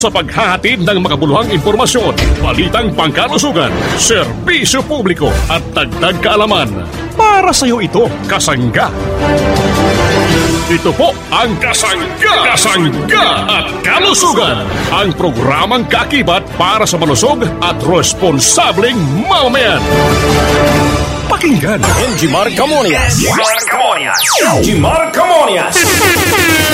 Sa paghahatid ng makabuluhang impormasyon, balitang pangkalusugan, serbisyo publiko at dagdag kaalaman. Para sa iyo ito, Kasangga. Ito po ang Kasangga, Kasangga at Kalusugan. Ang programang kaakibat para sa malusog at responsableng mamamayan. Pakinggan. Jimar Camonias. Jimar Camonias.